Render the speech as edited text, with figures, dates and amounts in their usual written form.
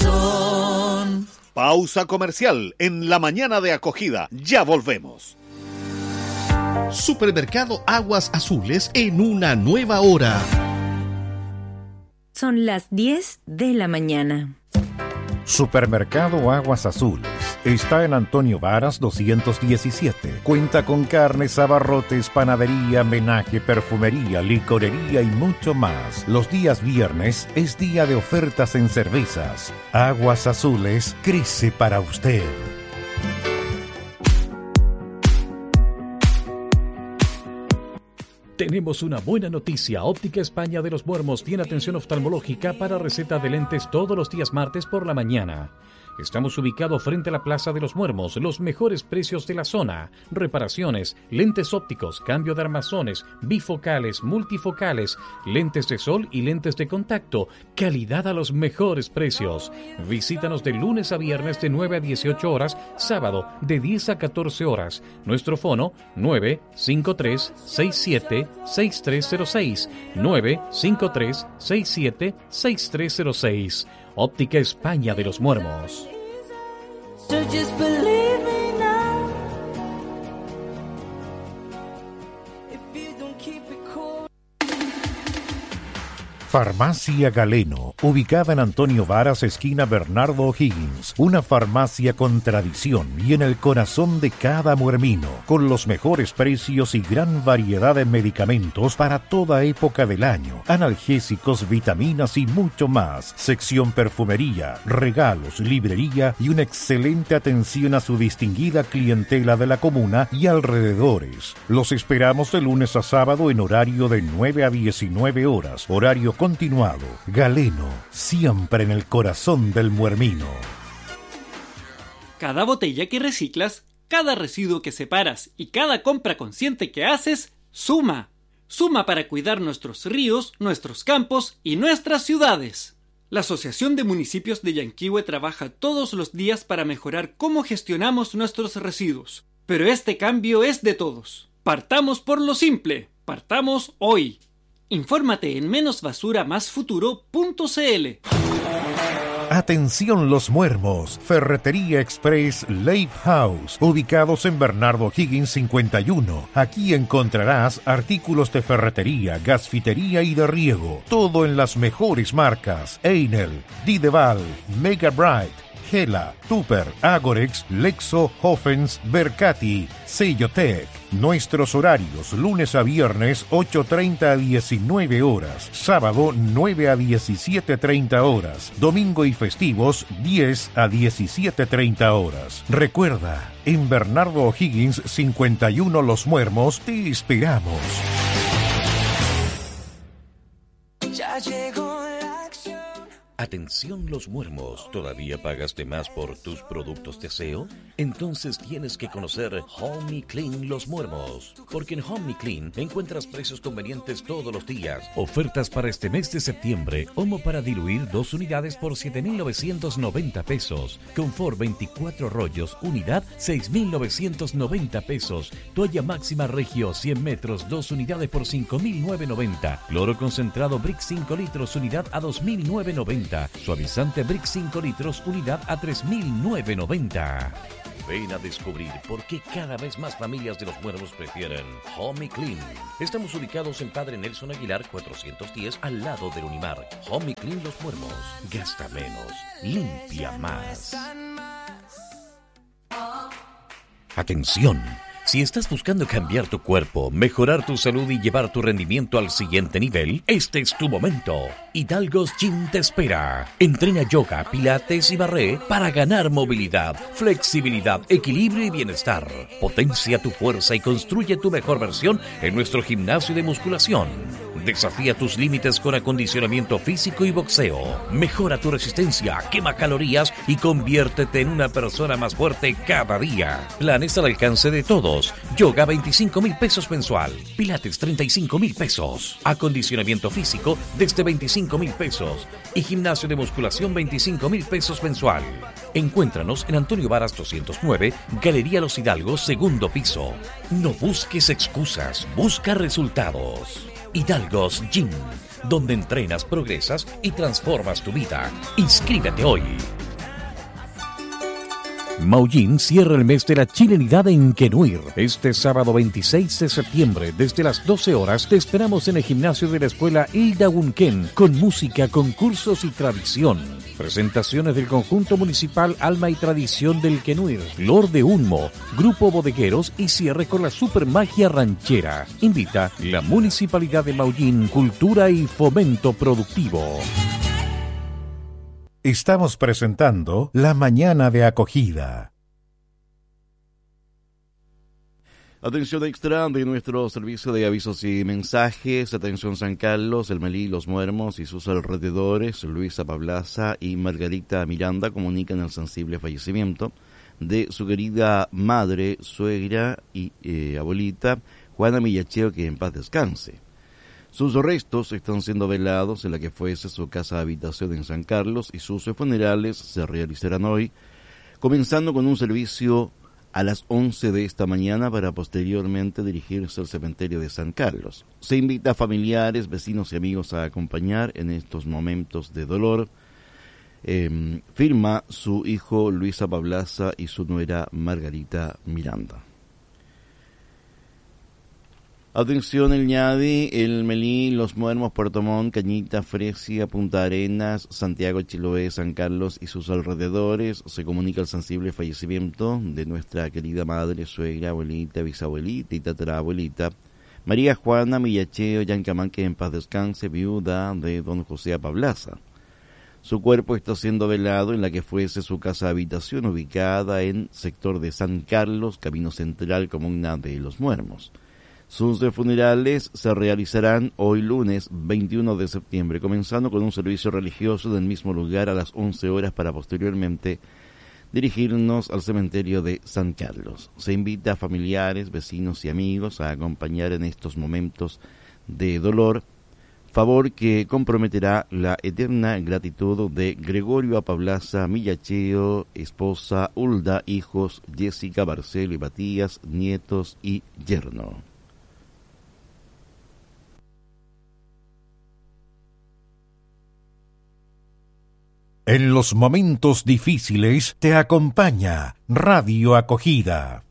corazón. Pausa comercial en la mañana de acogida. Ya volvemos. Supermercado Aguas Azules en una nueva hora. Son las 10 de la mañana. Supermercado Aguas Azules está en Antonio Varas 217. Cuenta con carnes, abarrotes, panadería, menaje, perfumería, licorería y mucho más. Los días viernes es día de ofertas en cervezas. Aguas Azules crece para usted. Tenemos una buena noticia. Óptica España de los Muermos tiene atención oftalmológica para receta de lentes todos los días martes por la mañana. Estamos ubicados frente a la Plaza de los Muermos, los mejores precios de la zona. Reparaciones, lentes ópticos, cambio de armazones, bifocales, multifocales, lentes de sol y lentes de contacto. Calidad a los mejores precios. Visítanos de lunes a viernes de 9 a 18 horas, sábado de 10 a 14 horas. Nuestro fono 953-67-6306, 953-67-6306. Óptica España de los Muermos. Farmacia Galeno, ubicada en Antonio Varas, esquina Bernardo O'Higgins. Una farmacia con tradición y en el corazón de cada muermino, con los mejores precios y gran variedad de medicamentos para toda época del año, analgésicos, vitaminas y mucho más. Sección perfumería, regalos, librería y una excelente atención a su distinguida clientela de la comuna y alrededores. Los esperamos de lunes a sábado en horario de 9 a 19 horas, horario continuado. Galeno, siempre en el corazón del muermino. Cada botella que reciclas, cada residuo que separas y cada compra consciente que haces, suma. Suma para cuidar nuestros ríos, nuestros campos y nuestras ciudades. La Asociación de Municipios de Yanquihue trabaja todos los días para mejorar cómo gestionamos nuestros residuos. Pero este cambio es de todos. Partamos por lo simple. Partamos hoy. Infórmate en menosbasuramasfuturo.cl. Atención los muermos, Ferretería Express Lake House, ubicados en Bernardo Higgins 51. Aquí encontrarás artículos de ferretería, gasfitería y de riego, todo en las mejores marcas: Einel, Dideval, Mega Bright, Gela, Tupper, Agorex, Lexo, Hoffens, Bercati, Sellotec. Nuestros horarios: lunes a viernes 8:30 a 19 horas, sábado 9 a 17:30 horas, domingo y festivos 10 a 17:30 horas. Recuerda, en Bernardo O'Higgins 51 Los Muermos te esperamos. Ya llegó la acción. Atención los muermos, ¿todavía pagas de más por tus productos de aseo? Entonces tienes que conocer Home y Clean Los Muermos, porque en Home y Clean encuentras precios convenientes todos los días. Ofertas para este mes de septiembre: Omo para diluir 2 unidades por 7.990 pesos, Confort 24 rollos, unidad 6.990 pesos, Toalla Máxima Regio 100 metros, 2 unidades por 5.990, Cloro concentrado Brick 5 litros, unidad a 2.990, Suavizante Brick 5 litros, unidad a 3.990. Ven a descubrir por qué cada vez más familias de los muermos prefieren Home y Clean. Estamos ubicados en Padre Nelson Aguilar 410, al lado del Unimar. Home y Clean Los Muermos. Gasta menos, limpia más. Atención. Si estás buscando cambiar tu cuerpo, mejorar tu salud y llevar tu rendimiento al siguiente nivel, este es tu momento. Hidalgo's Gym te espera. Entrena yoga, pilates y barré para ganar movilidad, flexibilidad, equilibrio y bienestar. Potencia tu fuerza y construye tu mejor versión en nuestro gimnasio de musculación. Desafía tus límites con acondicionamiento físico y boxeo. Mejora tu resistencia, quema calorías y conviértete en una persona más fuerte cada día. Planes al alcance de todos. Yoga 25,000 pesos mensual. Pilates 35,000 pesos. Acondicionamiento físico desde 25,000 pesos. Y gimnasio de musculación 25,000 pesos mensual. Encuéntranos en Antonio Varas 209, Galería Los Hidalgos, segundo piso. No busques excusas, busca resultados. Hidalgo's Gym, donde entrenas, progresas y transformas tu vida. Inscríbete hoy. Maullín cierra el mes de la chilenidad en Quenuir. Este sábado 26 de septiembre, desde las 12 horas, te esperamos en el gimnasio de la escuela Hilda Unquén, con música, concursos y tradición. Presentaciones del conjunto municipal Alma y Tradición del Quenuir, Lord de Unmo, Grupo Bodegueros y cierre con la Supermagia Ranchera. Invita la Municipalidad de Maullín, Cultura y Fomento Productivo. Estamos presentando La Mañana de Acogida. Atención extra de nuestro servicio de avisos y mensajes. Atención San Carlos, El Melí, Los Muermos y sus alrededores. Luisa Pablaza y Margarita Miranda comunican el sensible fallecimiento de su querida madre, suegra y abuelita, Juana Millacheo, que en paz descanse. Sus restos están siendo velados en la que fuese su casa de habitación en San Carlos y sus funerales se realizarán hoy, comenzando con un servicio a las 11 de esta mañana para posteriormente dirigirse al cementerio de San Carlos. Se invita a familiares, vecinos y amigos a acompañar en estos momentos de dolor. Firma su hijo Luisa Pablaza y su nuera Margarita Miranda. Atención El Ñadi, El Melí, Los Muermos, Puerto Montt, Cañita, Fresia, Punta Arenas, Santiago, Chiloé, San Carlos y sus alrededores. Se comunica el sensible fallecimiento de nuestra querida madre, suegra, abuelita, bisabuelita y tatarabuelita, María Juana Millacheo Yancamán, que en paz descanse, viuda de don José Pablaza. Su cuerpo está siendo velado en la que fuese su casa de habitación, ubicada en sector de San Carlos, Camino Central, comuna de Los Muermos. Sus funerales se realizarán hoy lunes 21 de septiembre, comenzando con un servicio religioso del mismo lugar a las 11 horas para posteriormente dirigirnos al cementerio de San Carlos. Se invita a familiares, vecinos y amigos a acompañar en estos momentos de dolor, favor que comprometerá la eterna gratitud de Gregorio Pablaza Millacheo, esposa Hulda, hijos Jessica, Marcelo y Matías, nietos y yerno. En los momentos difíciles te acompaña Radio Acogida.